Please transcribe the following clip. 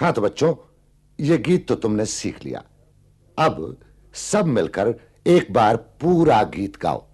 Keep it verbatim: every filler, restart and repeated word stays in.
हाँ तो बच्चों, ये गीत तो तुमने सीख लिया। अब सब मिलकर एक बार पूरा गीत गाओ।